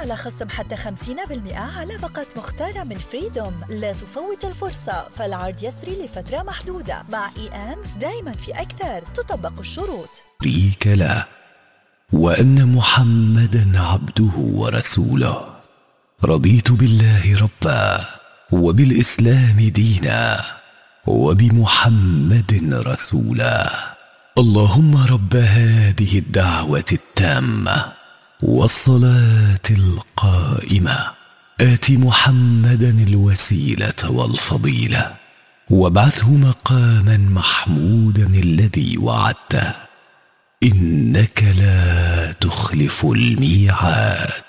على خصم حتى 50% على باقة مختارة من فريدوم. لا تفوت الفرصة، فالعرض يسري لفترة محدودة. مع دايما في أكثر، تطبق الشروط. شريك له، وأن محمدا عبده ورسوله. رضيت بالله ربا، وبالإسلام دينا، وبمحمد رسولا. اللهم رب هذه الدعوة التامة والصلاة القائمة، آت محمدا الوسيلة والفضيلة، وابعثه مقاما محمودا الذي وعدته، إنك لا تخلف الميعاد.